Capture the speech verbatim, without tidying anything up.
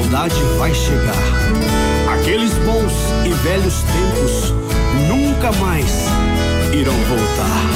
saudade vai chegar. Aqueles bons e velhos tempos nunca mais irão voltar.